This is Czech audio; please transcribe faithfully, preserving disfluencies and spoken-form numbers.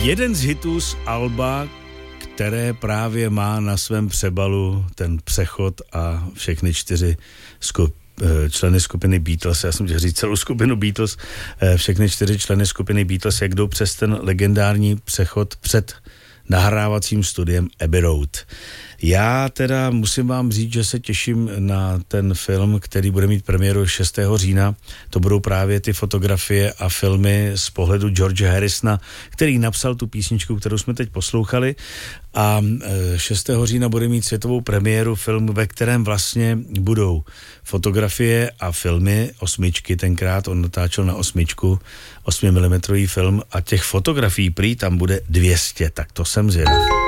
Jeden z hitů z alba, které právě má na svém přebalu ten přechod a všechny čtyři skup, členy skupiny Beatles, já jsem chtěl říct celou skupinu Beatles, všechny čtyři členy skupiny Beatles, jak jdou přes ten legendární přechod před nahrávacím studiem Abbey Road. Já teda musím vám říct, že se těším na ten film, který bude mít premiéru šestého října. To budou právě ty fotografie a filmy z pohledu George Harrisona, který napsal tu písničku, kterou jsme teď poslouchali. A šestého října bude mít světovou premiéru film, ve kterém vlastně budou fotografie a filmy, osmičky, tenkrát on natáčel na osmičku, osmimilimetrový film a těch fotografií prý tam bude dvě stě, tak to jsem zvědav.